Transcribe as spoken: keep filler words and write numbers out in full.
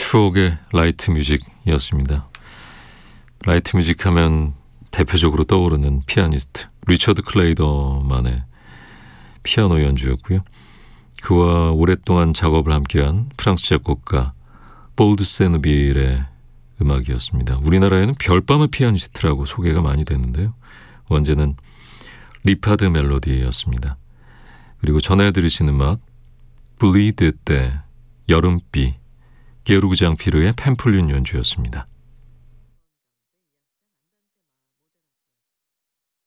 추억의 라이트 뮤직이었습니다. 라이트 뮤직 하면 대표적으로 떠오르는 피아니스트 리처드 클레이더만의 피아노 연주였고요. 그와 오랫동안 작업을 함께한 프랑스 작곡가 볼드 세누빌의 음악이었습니다. 우리나라에는 별밤의 피아니스트라고 소개가 많이 됐는데요. 원제는 리파드 멜로디였습니다. 그리고 전해 들으신 음악 블리드 때 여름비 게오르그 장피르의 팸플린 연주였습니다.